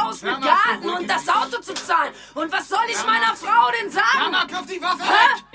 Haus mit Garten und das Auto zu zahlen. Und was soll ich meiner Frau denn sagen? Mama, wirf die Waffe weg!